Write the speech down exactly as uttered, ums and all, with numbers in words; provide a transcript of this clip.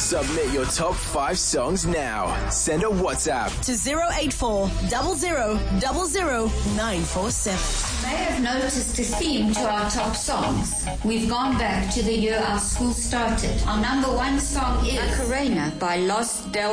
Submit your top five songs now. Send a WhatsApp to zero eight four zero zero zero zero nine four seven. You may have noticed a theme to our top songs. We've gone back to the year our school started. Our number one song is Macarena by Los Del